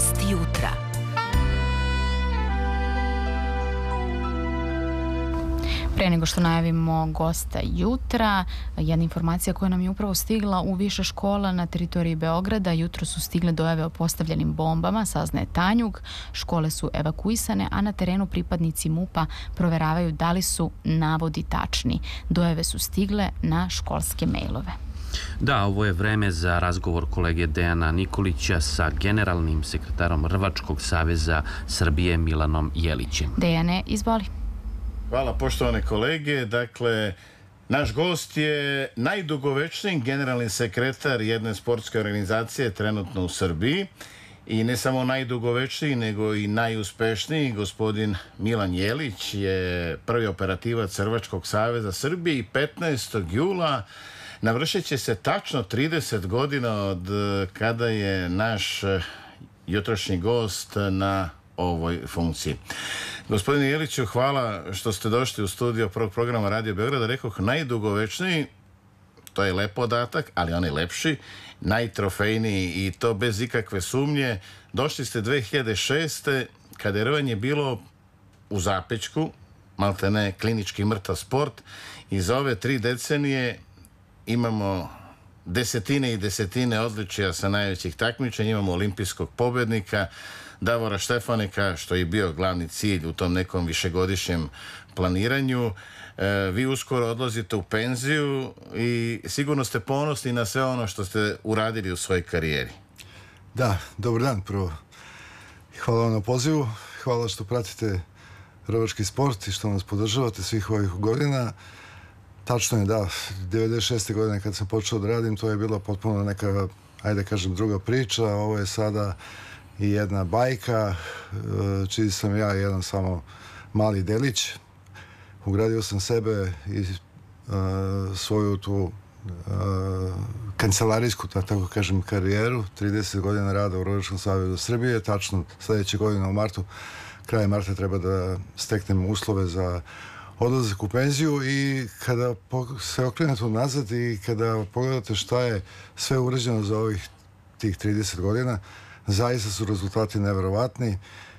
Gost jutra. Pre nego što najavimo gosta jutra, jedna informacija koja nam je upravo stigla: u više škola na teritoriji Beograda jutro su stigle dojave o postavljenim bombama, saznaje Tanjug. Škole su evakuisane, a na terenu pripadnici MUP-a proveravaju da li su navodi tačni. Dojave su stigle na školske mejlove. Da, ovo je vreme za razgovor kolege Dejana Nikolića sa generalnim sekretarom Rvačkog saveza Srbije Milanom Jelićem. Dejane, izvoli. Hvala, poštovane kolege. Dakle, naš gost je najdugovečniji generalni sekretar jedne sportske organizacije trenutno u Srbiji. I ne samo najdugovečniji, nego i najuspešniji. Gospodin Milan Jelić je prvi operativac Rvačkog saveza Srbije i 15. jula navršit će se tačno 30 godina od kada je naš jutrošnji gost na ovoj funkciji. Gospodine Jeliću, hvala što ste došli u studio prvog programa Radio Beograda. Rekoh najdugovečniji, to je lep podatak, ali on je lepši, najtrofejniji, i to bez ikakve sumnje. Došli ste 2006. kada je rvanje bilo u zapećku, maltene klinički mrtav sport, i za ove 3 decenije imamo desetine i desetine odličija sa najvećih takmičenja. Imamo olimpijskog pobednika Davora Štefanika, što je bio glavni cilj u tom nekom višegodišnjem planiranju. Vi uskoro odlazite u penziju i sigurno ste ponosni na sve ono što ste uradili u svojoj karijeri. Da, dobar dan prvo. Hvala vam na pozivu, hvala što pratite rvački sport i što nas podržavate svih ovih godina. Tačno je, da, 96. godine kad sam počeo da radim, to je bila potpuno neka, ajde kažem, druga priča. Ovo je sada i jedna bajka, čiji sam ja jedan samo mali delić. Ugradio sam sebe i svoju tu kancelarijsku, tako kažem, karijeru. 30 godina rada u Rvačkom savezu Srbije. Tačno sledeće godine u martu, kraj marta, treba da steknem uslove za odlazak u penziju. I kada se okrenete nazad i kada pogledate šta je sve urađeno za ovih tih 30 godina, zaista su rezultati neverovatni.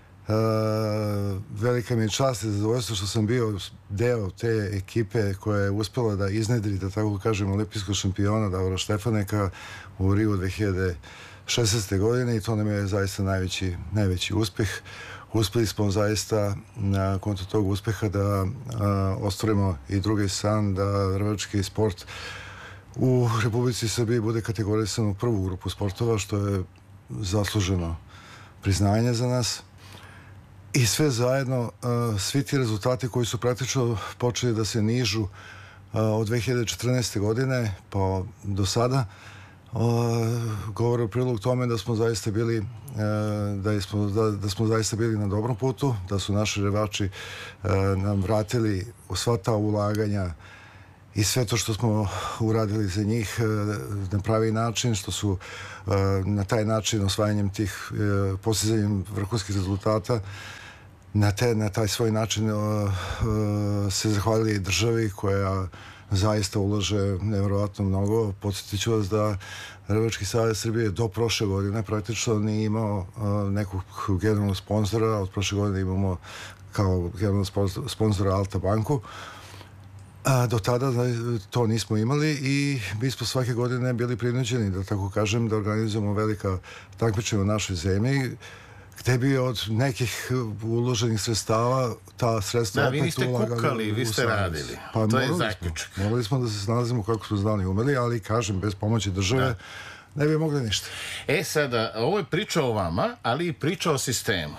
Velika mi je čast i zadovoljstvo što sam bio deo te ekipe koja je uspela da iznedri, da tako kažem, olimpijskog šampiona Davora Štefaneka u Riu 2016. godine, i to nam je zaista najveći uspeh. Uspeli smo zaista na konto tog uspeha da ostvarimo i drugi san, da rvački sport u Republici Srbiji bude kategorisan u prvu grupu sportova, što je zasluženo priznanje za nas. I sve zajedno, svi ti rezultati koji su praktično počeli da se nižu od 2014. godine pa do sada, govore u prilog tome da smo zaista bili da smo zaista bili na dobrom putu, da su naši rvači nam vratili sva ta ulaganja i sve to što smo uradili za njih na pravi način, što su na taj način, osvajanjem tih, postizanjem vrhunskih rezultata, na taj svoj način se zahvalili državi koja zaista ulaže nevjerovatno mnogo. Podsjetit ću vas da Rvački savez Srbije do prošle godine praktično nije imao nekog generalnog sponzora. Od prošle godine imamo kao generalnog sponzora Alta banku. Do tada to nismo imali i mi smo svake godine bili prinuđeni, da tako kažem, da organizujemo velika takmičenja u našoj zemlji, gde bi od nekih uloženih sredstava ta sredstva... Da, vi niste kukali, vi ste radili. Pa to je zaključak. Morali smo da se snalazimo kako smo znali i umeli, ali, kažem, bez pomoći države ne bi mogli ništa. Sada, ovo je priča o vama, ali i priča o sistemu.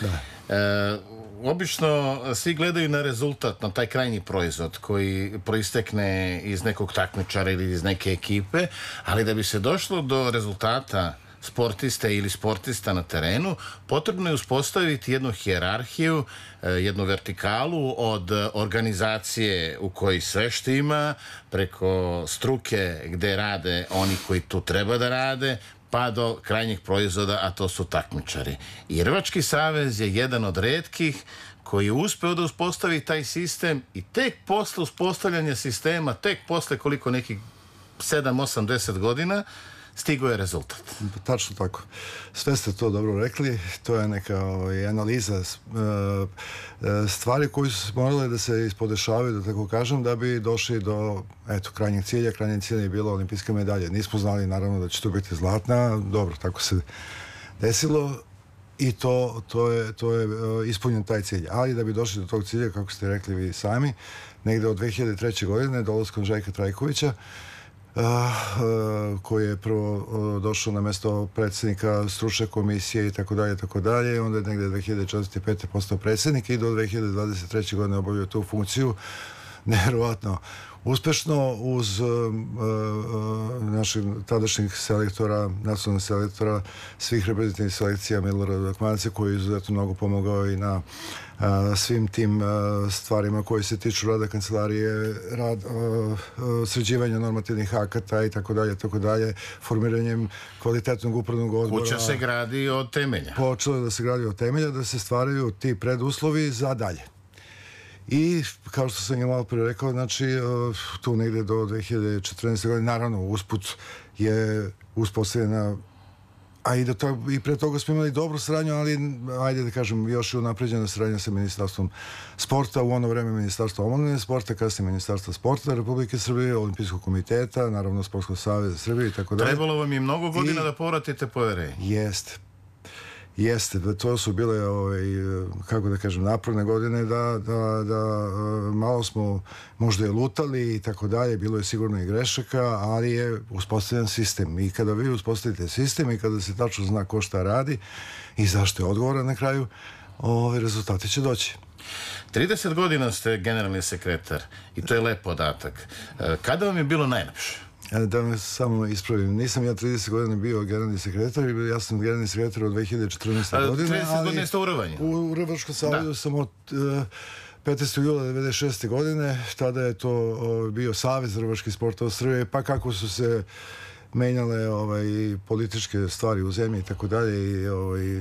Obično svi gledaju na rezultat, na taj krajnji proizvod koji proistekne iz nekog takmičara ili iz neke ekipe, ali da bi se došlo do rezultata sportiste ili sportista na terenu, potrebno je uspostaviti jednu hijerarhiju, jednu vertikalu od organizacije u kojoj sve štima, preko struke gde rade oni koji tu treba da rade, pa do krajnjih proizvoda, a to su takmičari. I Rvački savez je jedan od retkih koji je uspeo da uspostavi taj sistem, i tek posle uspostavljanja sistema, tek posle koliko nekih 7, 8, 10 godina, stigo je rezultat. Tačno tako. Sve ste to dobro rekli. To je neka analiza stvari koje su morale da se ispodešavaju, da tako kažem, da bi došli do krajnjeg cilja. Krajnjeg cilja je bilo olimpijske medalje. Nismo znali naravno da će to biti zlatna. Dobro, tako se desilo i to je ispunjen taj cilj. Ali da bi došli do tog cilja, kako ste rekli vi sami, negde od 2003. godine dolaskom Željka Trajkovića, koji je prvo došao na mesto predsjednika stručne komisije i tako dalje, onda je negde 2004. postao predsjednik i do 2023. godine obavio tu funkciju nevjerovatno uspešno uz naših tadašnjih selektora, nacionalnih selektora, svih reprezentativnih selekcija Milorada Dokmanaca, koji je izuzetno mnogo pomogao i na svim tim stvarima koji se tiču rada kancelarije, sređivanja normativnih akata i tako dalje, formiranjem kvalitetnog upravnog odbora. Kuća se gradi od temelja. Počelo je da se gradi od temelja, da se stvaraju ti preduslovi za dalje. I, kao što sam je malo prije rekao, znači, tu negde do 2014. godine, naravno, usput je uspostavljena, a i pre toga smo imali dobru saradnju, ali, ajde da kažem, još je unapređena saradnja sa Ministarstvom sporta, u ono vreme Ministarstva omladine sporta, kasnije Ministarstva sporta Republike Srbije, Olimpijskog komiteta, naravno Sportskog saveza Srbije i tako dalje. Trebalo vam je mnogo godina da povratite poverenje. Jeste, to su bile, kako da kažem, naporne godine, da malo smo možda je lutali i tako dalje, bilo je sigurno i grešaka, ali je uspostavljen sistem. I kada vi uspostavite sistem i kada se tačno zna ko šta radi i zašto je odgovoran na kraju, rezultati će doći. 30 godina ste generalni sekretar i to je lep podatak. Kada vam je bilo najlepše? Da me samo ispravim, nisam ja 30 godina bio generalni sekretar, ja sam generalni sekretar od 2014. godine. 30 godina ste u Rvanju? U Rvačkom savezu sam od 15. jula 1996. godine, tada je to bio Savez rvačkih sportova Srbije, pa kako su se menjale političke stvari u zemlji i tako dalje i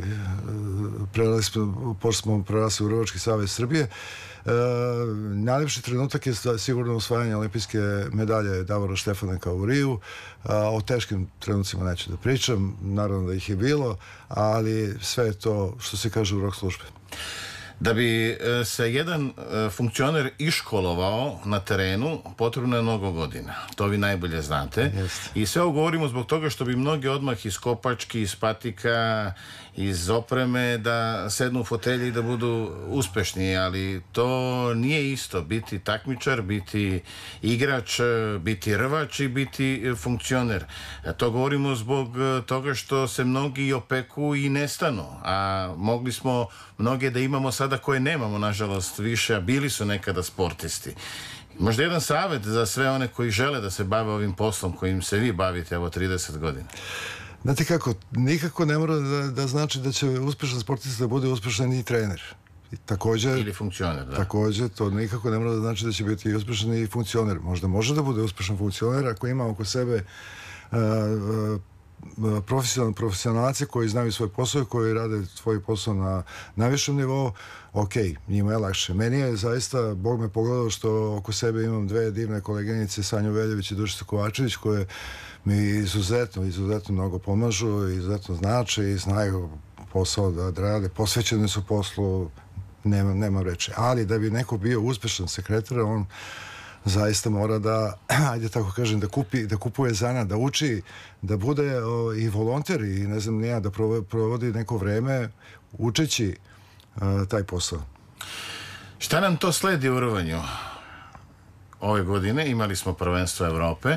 smo prerasli u Rvački savez Srbije. Najlepši trenutak je sigurno osvajanje olimpijske medalje Davora Štefaneka u Riju. O teškim trenucima neću da pričam, naravno da ih je bilo, ali sve je to što se kaže u rok službe. Da bi se jedan funkcioner iškolovao na terenu, potrebno je mnogo godina. To vi najbolje znate. I sve ovo govorimo zbog toga što bi mnogi odmah iz kopački, iz patika, iz opreme da sednu u fotelji i da budu uspešni, ali to nije isto. Biti takmičar, biti igrač, biti rvač i biti funkcioner. To govorimo zbog toga što se mnogi opeku i nestanu, a mogli smo mnoge da imamo sada koje nemamo, nažalost, više, a bili su nekada sportisti. Možda jedan savjet za sve one koji žele da se bave ovim poslom kojim se vi bavite, evo 30 godina. Znate kako, nikako ne mora da znači da će uspešan sportista da bude uspešan i trener. Također, ili funkcioner, da. Također, to nikako ne mora da znači da će biti uspešan i funkcioner. Možda može da bude uspešan funkcioner ako ima oko sebe profesionalce koji znaju svoj posao i koji rade svoj posao na najvišem nivou. Ok, njima je lakše. Meni je zaista, Bog me pogledao što oko sebe imam dve divne koleginice, Sanju Veljević i Dušicu Kovačević, koje mi izuzetno mnogo pomažu, izuzetno znače i znaju posao da rade, posvećeni su poslu, nema reči. Ali da bi neko bio uspešan sekretar, on zaista mora da, ajde tako kažem, da kupuje zanat, da uči, da bude i volonter i ne znam nija, da provodi neko vreme učeći taj posao. Šta nam to sledi u Rvanju? Ove godine imali smo prvenstvo Evrope,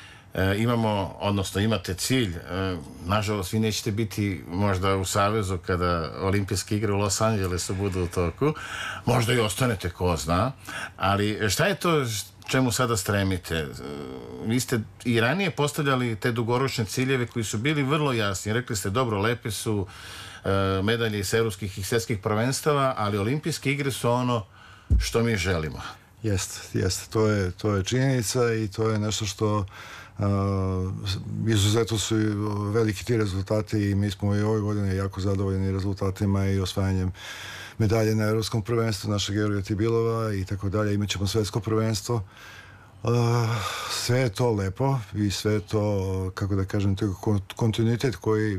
imate cilj, nažalost vi nećete biti možda u Savezu kada olimpijske igre u Los Angelesu budu u toku, možda i ostanete, ko zna, ali šta je to čemu sada stremite? Vi ste i ranije postavljali te dugoročne ciljeve koji su bili vrlo jasni, rekli ste dobro, lepe su medalje iz evropskih i svjetskih prvenstava, ali olimpijske igre su ono što mi želimo. Jeste, to je činjenica i to je nešto što izuzetno su veliki ti rezultati i mi smo i ove godine jako zadovoljni rezultatima i osvajanjem medalje na Evropskom prvenstvu našeg Georgija Tibilova i tako dalje. Imaćemo svetsko prvenstvo Sve je to lepo i sve je to, kako da kažem, to je kontinuitet koji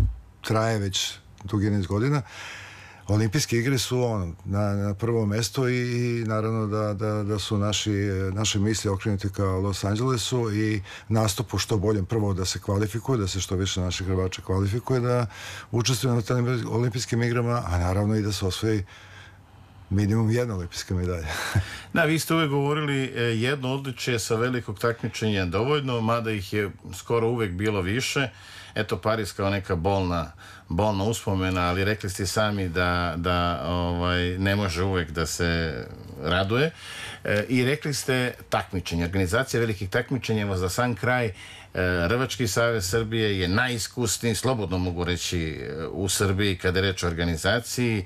traje već dugi niz godina. Olimpijske igre su na prvom mestu i naravno da su naše misli okrenute ka Los Angelesu i nastupu što boljem, prvo da se kvalifikuje, da se što više naših Hrvača kvalifikuje, da učestvuju na tim olimpijskim igrama, a naravno i da se osvoji minimum jedna olimpijska medalja. Da, vi ste uvek govorili jedno odličje sa velikog takmičenja dovoljno, mada ih je skoro uvek bilo više. Eto, Pariz kao neka bolna uspomena, ali rekli ste sami da ne može uvek da se raduje. I rekli ste takmičenje, organizacija velikih takmičenja. Za sam kraj, Rvački savez Srbije je najiskusniji, slobodno mogu reći, u Srbiji kada je reč o organizaciji.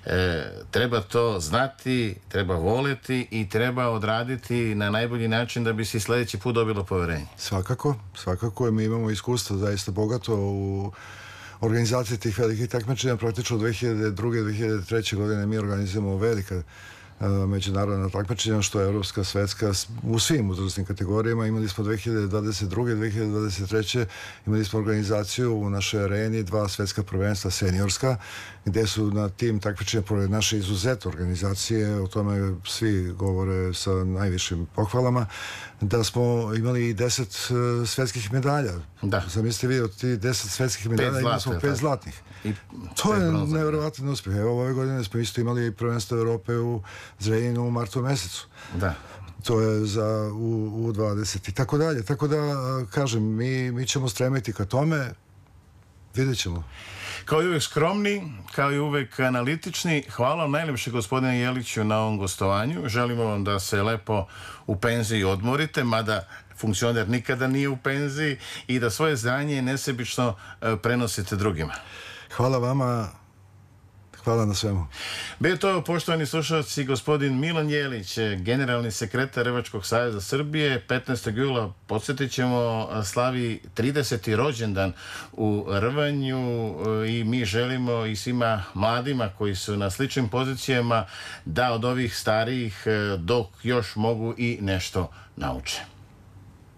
Treba to znati, treba voleti i treba odraditi na najbolji način da bi se sledeći put dobilo poverenje. Svakako. Mi imamo iskustvo zaista bogato u organizaciji tih velikih takmičenja. Praktično 2002. 2003. godine mi organizujemo velika međunarodna takmičenja, što je evropska, svetska, u svim uzrasnim kategorijama. Imali smo 2022. 2023. imali smo organizaciju u našoj areni 2 svetska prvenstva seniorska, gde su na tim takmičenjima pored naše izuzetne organizacije, o tome svi govore sa najvišim pohvalama, da smo imali i 10 svetskih medalja. Da. Zamislite vi, od tih 10 svetskih medalja imali smo 5 zlatnih. To je nevjerovatan uspjeh. Evo, ove godine smo isto imali prvenstvo Evrope u Zrenjaninu u martu mesecu. Da. To je za U20 i tako dalje. Tako da, kažem, mi ćemo stremiti ka tome, vidjet ćemo. Kao i uvek skromni, kao i uvek analitični. Hvala vam najlepše, gospodine Jeliću, na ovom gostovanju. Želimo vam da se lepo u penziji odmorite, mada funkcioner nikada nije u penziji, i da svoje znanje nesebično prenosite drugima. Hvala vama. Hvala na svemu. Bio to, poštovani slušalci, gospodin Milan Jelić, generalni sekretar Rvačkog saveza Srbije. 15. jula, podsjetit ćemo, slavi 30. rođendan u rvanju i mi želimo i svima mladima koji su na sličnim pozicijama da od ovih starijih, dok još mogu, i nešto nauče.